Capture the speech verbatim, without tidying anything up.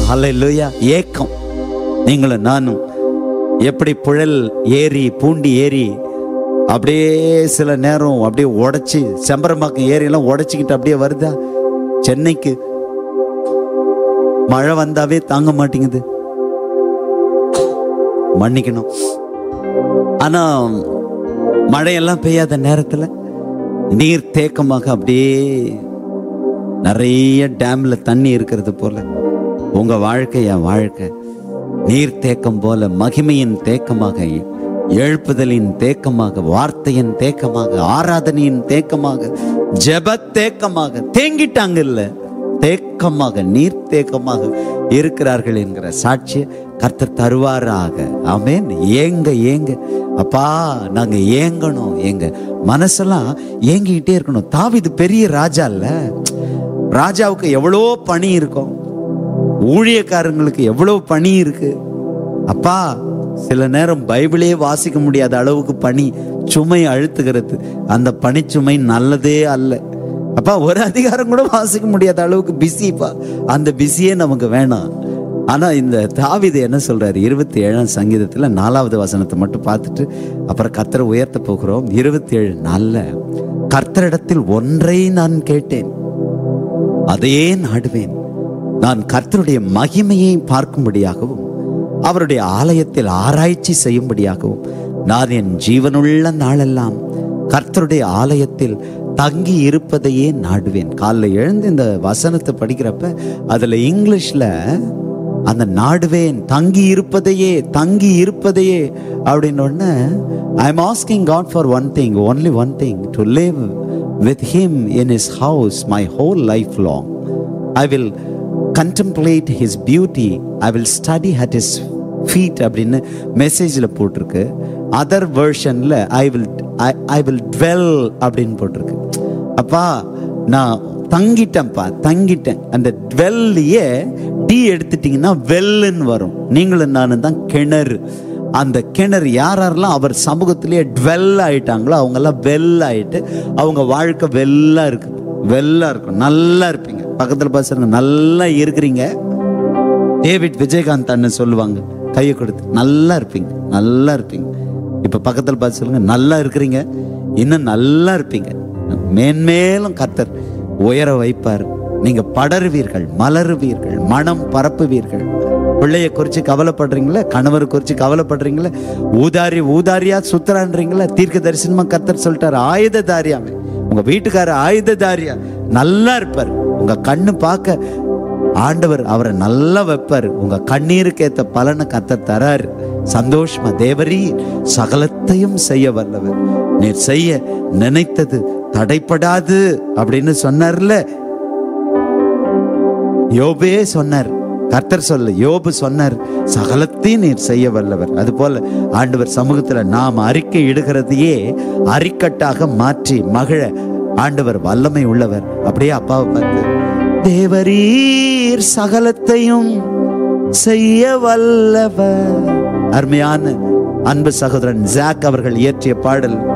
ஹல்லேலூயா. ஏக்கம். நீங்களும் நானும் எப்படி புழல் ஏறி பூண்டி ஏறி அப்படியே சில நேரம் அப்படியே உடைச்சி, செம்பரம்பாக்கம் ஏரியெல்லாம் உடைச்சிக்கிட்டு அப்படியே வருதா. சென்னைக்கு மழை வந்தாவே தாங்க மாட்டேங்குது, மன்னிக்கணும். ஆனா மழையெல்லாம் பெய்யாத நேரத்துல நீர் தேக்கமாக அப்படியே நிறைய டேம்ல தண்ணி இருக்கிறது போல உங்க வாழ்க்கை, என் வாழ்க்கை நீர் தேக்கம் போல மகிமையின் தேக்கமாக, எழுப்புதலின் தேக்கமாக, வார்த்தையின் தேக்கமாக, ஆராதனையின் தேக்கமாக, ஜெப தேக்கமாக தேங்கிட்டாங்க இல்ல, தேக்கமாக நீர் தேக்கமாக இருக்கிறார்கள் என்கிற சாட்சிய கர்த்தர் தருவாராக. ஆமென். ஏங்க ஏங்க அப்பா, நாங்க ஏங்கணும், எங்க மனசெல்லாம் ஏங்கிக்கிட்டே இருக்கணும். தாவீது பெரிய ராஜா இல்ல, ராஜாவுக்கு எவ்வளோ பணி இருக்கும், ஊழியக்காரங்களுக்கு எவ்வளவு பணி இருக்கு. அப்பா சில நேரம் பைபிளே வாசிக்க முடியாத அளவுக்கு பணி சுமை அழுத்துகிறது. அந்த பணிச்சுமை நல்லதே அல்ல. அப்பா ஒரு அதிகாரம் கூட வாசிக்க முடியாத அளவுக்கு பிஸிப்பா, அந்த பிஸியே நமக்கு வேணாம். ஆனா இந்த தாவீது என்ன சொல்றாரு, இருபத்தி ஏழாம் சங்கீதத்துல நாலாவது வசனத்தை மட்டும் பார்த்துட்டு அப்புறம் கர்த்தரை உயர்த்த போகிறோம். இருபத்தி ஏழு நாள்ல கர்த்தரிடத்தில் ஒன்றை நான் கேட்டேன், அதையே நாடுவேன். நான் கர்த்தருடைய மகிமையை பார்க்கும்படியாகவும் அவருடைய ஆலயத்தில் ஆராய்ச்சி செய்யும்படியாகவும் நான் என் ஜீவனுள்ள நாளெல்லாம் கர்த்தருடைய ஆலயத்தில் தங்கி இருப்பதையே நாடுவேன். காலைல எழுந்து இந்த வசனத்தை படிக்கிறப்ப அதுல இங்கிலீஷ்ல அந்த நாடுவேன், தங்கி இருப்பதையே, தங்கி இருப்பதையே அப்படின்னு I am asking God for one thing, only one thing, to live with him in his house my whole life long. I will contemplate his beauty, I will study at his feet அப்படின்னு மெசேஜில் போட்டிருக்கு. Other வெர்ஷன்ல I will I, I will dwell அப்படின்னு போட்டிருக்கு. அப்பா நான் தங்கிட்டேன்ப்பா, தங்கிட்டேன். அந்த dwellயே D எடுத்துட்டீங்கன்னா வெல்லுன்னு வரும். நீங்களும் நானும் தான் கிணறு. அந்த கிணறு யாரெல்லாம் அவர் சமூகத்திலேயே டுவெல் ஆயிட்டாங்களோ அவங்கெல்லாம் வெல் ஆயிட்டு அவங்க வாழ்க்கை வெல்லா இருக்கு, வெல்லா இருக்கும், நல்லா இருப்பீங்க. பக்கத்துல பாசுங்க, நல்லா இருக்கிறீங்க. டேவிட் விஜயகாந்த் அண்ணன் சொல்லுவாங்க, கையை கொடுத்து நல்லா இருப்பீங்க, நல்லா இருப்பீங்க. இப்ப பக்கத்துல பார்த்து சொல்லுங்க, நல்லா இருக்கிறீங்க, இன்னும் நல்லா இருப்பீங்க. மேன்மேலும் கர்த்தர் உயர வைப்பார். நீங்க படருவீர்கள், மலருவீர்கள், மனம் பரப்புவீர்கள். பிள்ளைய குறிச்சு கவலைப்படுறீங்களா, கணவரை குறிச்சு கவலைப்படுறீங்களா, ஊதாரி ஊதாரியா சுத்தரான்றீங்களா, தீர்க்க தரிசனமா கர்த்தர் சொல்லிட்டாரு ஆயுததாரியாமே, உங்க வீட்டுக்கார ஆயுததாரியா நல்லா இருப்பார். உங்க கண்ணு பார்க்க ஆண்டவர் அவரை நல்லா வைப்பார். உங்க கண்ணீருக்கு ஏத்த பலனை கர்த்தர் தராரு. சந்தோஷமா, தேவரீ சகலத்தையும் செய்ய வல்லவர், நீர் செய்ய நினைத்தது தடைப்படாது அப்படின்னு சொன்னார்ல. யோபே சொன்னார், கர்த்தர் சொல்ல யோபு சொன்னார், சகலத்தையும் நீர் செய்ய வல்லவர். அது போல ஆண்டவர் சமூகத்துல நாம் அறிக்கை இடுகிறதையே அறிக்கட்டாக மாற்றி மகிழ ஆண்டவர் வல்லமை உள்ளவர். அப்படியே அப்பாவை பார்த்து, தேவரீர் சகலத்தையும் செய்ய வல்லவர். அருமையான அன்பு சகோதரன் ஜாக் அவர்கள் இயற்றிய பாடல்